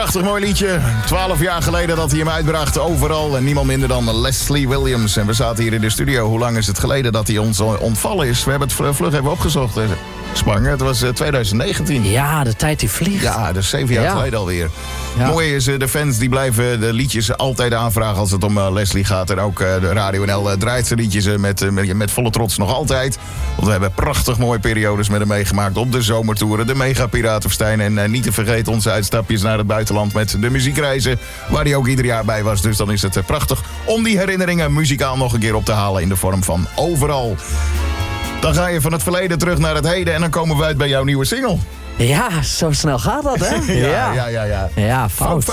Prachtig mooi liedje. 12 jaar geleden dat hij hem uitbracht overal. En niemand minder dan Leslie Williams. En we zaten hier in de studio. Hoe lang is het geleden dat hij ons ontvallen is? We hebben het vlug even opgezocht. Spang, het was 2019. Ja, de tijd die vliegt. Ja, dat is 7 jaar geleden alweer. Ja. Mooi is, de fans die blijven de liedjes altijd aanvragen als het om Leslie gaat. En ook de Radio NL draait zijn liedjes met volle trots nog altijd. Want we hebben prachtig mooie periodes met hem meegemaakt op de zomertoeren. De Mega Piratenfestijn. En niet te vergeten onze uitstapjes naar het buitenland met de muziekreizen. Waar hij ook ieder jaar bij was. Dus dan is het prachtig om die herinneringen muzikaal nog een keer op te halen in de vorm van Overal. Dan ga je van het verleden terug naar het heden en dan komen we uit bij jouw nieuwe single. Ja, zo snel gaat dat, hè? Ja,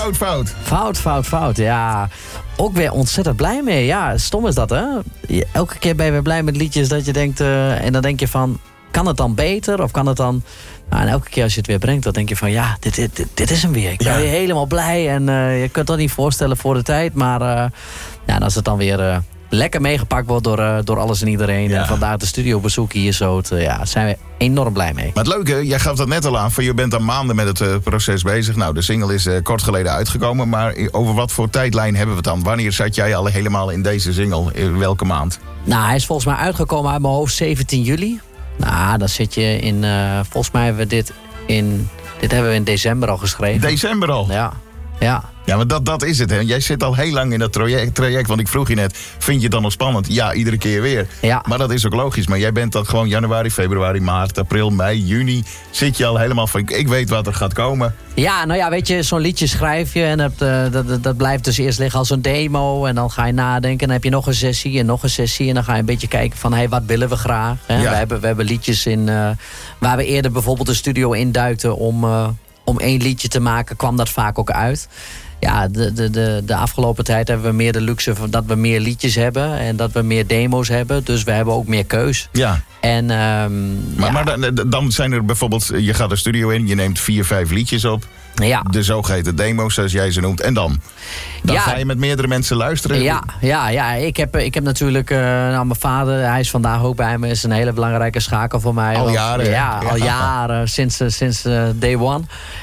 Fout. Ja, ook weer ontzettend blij mee. Ja, stom is dat, hè? Elke keer ben je weer blij met liedjes dat je denkt... en dan denk je van, kan het dan beter? Of kan het dan... Nou, en elke keer als je het weer brengt, dan denk je van... Ja, dit is hem weer. Ik ben weer helemaal blij. En je kunt het toch niet voorstellen voor de tijd. Maar en als het dan weer... lekker meegepakt wordt door alles en iedereen. Ja. En vandaar de studiobezoek hier zo. Zijn we enorm blij mee. Maar het leuke, jij gaf dat net al aan. Van je bent al maanden met het proces bezig. Nou, de single is kort geleden uitgekomen. Maar over wat voor tijdlijn hebben we het dan? Wanneer zat jij al helemaal in deze single? In welke maand? Nou, hij is volgens mij uitgekomen uit mijn hoofd 17 juli. Nou, dan zit je in... volgens mij hebben we dit hebben we in december al geschreven. December al? Ja. Ja, maar dat is het, hè. Jij zit al heel lang in dat traject. Want ik vroeg je net, vind je het dan nog spannend? Ja, iedere keer weer. Ja. Maar dat is ook logisch. Maar jij bent dan gewoon januari, februari, maart, april, mei, juni. Zit je al helemaal van, ik weet wat er gaat komen. Ja, nou ja, weet je, zo'n liedje schrijf je. En dat blijft dus eerst liggen als een demo. En dan ga je nadenken. En dan heb je nog een sessie en nog een sessie. En dan ga je een beetje kijken van, wat willen we graag? Hè? Ja. We hebben liedjes in... waar we eerder bijvoorbeeld de studio induikten om 1 liedje te maken, kwam dat vaak ook uit. Ja, de afgelopen tijd hebben we meer de luxe van dat we meer liedjes hebben en dat we meer demo's hebben. Dus we hebben ook meer keus. Ja. En, maar dan zijn er bijvoorbeeld, je gaat de studio in, je neemt 4, 5 liedjes op. Ja. De zogeheten demo's, zoals jij ze noemt. En dan ga je met meerdere mensen luisteren. Ja. Ik heb natuurlijk... mijn vader, hij is vandaag ook bij me. Is een hele belangrijke schakel voor mij. Al jaren? Ja, al jaren. Sinds day one.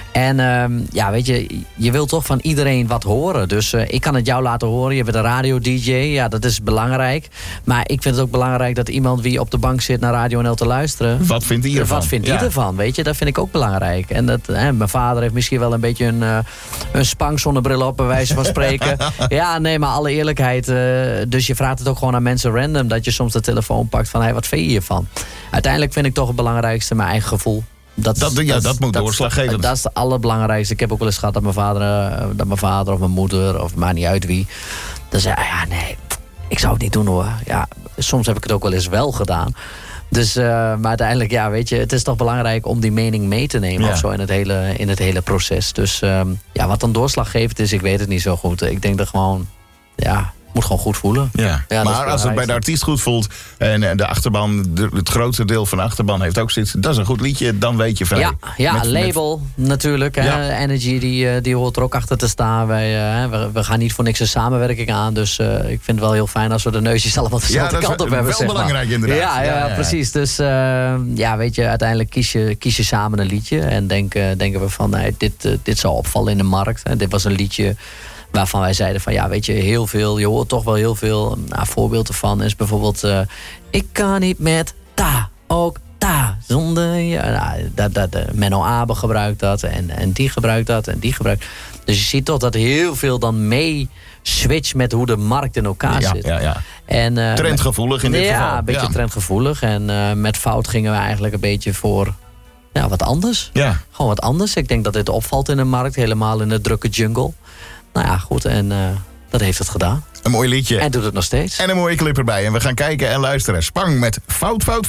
En weet je wilt toch van iedereen wat horen. Dus ik kan het jou laten horen. Je bent een radio-dj. Ja, dat is belangrijk. Maar ik vind het ook belangrijk dat iemand wie op de bank zit naar Radio NL te luisteren... Wat vindt hij ervan? Wat vindt hij ervan? Weet je, dat vind ik ook belangrijk. En mijn vader heeft misschien wel een beetje een spangzonnebril op, bij wijze van spreken. Ja, nee, maar alle eerlijkheid. Dus je vraagt het ook gewoon aan mensen random. Dat je soms de telefoon pakt van, wat vind je hiervan? Uiteindelijk vind ik toch het belangrijkste mijn eigen gevoel. Dat moet doorslaggevend. Dat is het allerbelangrijkste. Ik heb ook wel eens gehad dat mijn vader of mijn moeder, of maakt niet uit wie, dan zei nee, ik zou het niet doen hoor. Ja, soms heb ik het ook wel eens wel gedaan. Dus, maar uiteindelijk, weet je, het is toch belangrijk om die mening mee te nemen of zo in het hele proces. Dus wat dan doorslaggevend is, ik weet het niet zo goed. Ik denk dat gewoon, moet gewoon goed voelen. Ja. Maar als het bij de artiest goed voelt en de achterban, het grootste deel van de achterban heeft ook zoiets, dat is een goed liedje, dan weet je van... Label natuurlijk. Ja. Energy, die hoort er ook achter te staan. We gaan niet voor niks een samenwerking aan. Dus ik vind het wel heel fijn als we de neusjes allemaal dezelfde kant op hebben. Dat is wel belangrijk inderdaad. Ja, precies. Dus weet je, uiteindelijk kies je samen een liedje. En denken we van, dit zou opvallen in de markt. Dit was een liedje waarvan wij zeiden van, weet je, heel veel, je hoort toch wel heel veel. Een voorbeeld ervan is bijvoorbeeld, ik kan niet met ta, ook ta, zonder je. Menno Abe gebruikt dat en die gebruikt dat en die gebruikt. Dus je ziet toch dat heel veel dan mee switcht met hoe de markt in elkaar zit. Ja. En, trendgevoelig in dit geval. Ja, een beetje trendgevoelig. En met Fout gingen we eigenlijk een beetje voor... wat anders. Ja. Gewoon wat anders. Ik denk dat dit opvalt in de markt, helemaal in de drukke jungle. Nou ja, goed. En dat heeft het gedaan. Een mooi liedje. En doet het nog steeds. En een mooie clip erbij. En we gaan kijken en luisteren. Spang met Fout.